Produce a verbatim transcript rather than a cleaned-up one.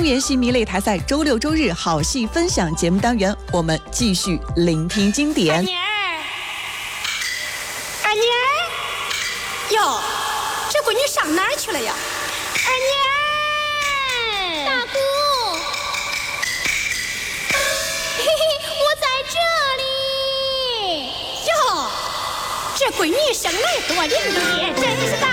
园戏迷擂台赛周六周日好戏分享节目单元，我们继续聆听经典。 二妮儿，二妮儿，哟，这闺女上哪儿去了呀？二妮儿， 大姑，嘿嘿，我在这里。 哟，这闺女生来多伶俐，真是大。